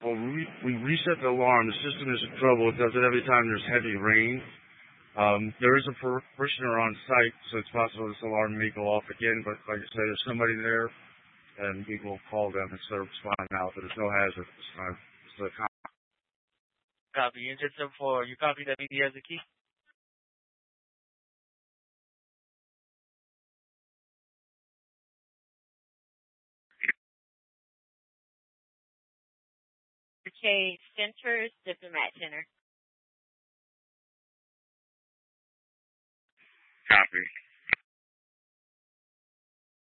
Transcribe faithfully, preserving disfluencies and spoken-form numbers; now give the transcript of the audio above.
Well, we, we reset the alarm. The system is in trouble. It does it every time there's heavy rain. Um, there is a parishioner on site, so it's possible this alarm may go off again. But like I said, there's somebody there, and we will call them instead of responding out. But there's no hazard this time. It's the con- Copy. Engine seven four, you copy that B D has the key? Chase Centers, Diplomat Center. Copy.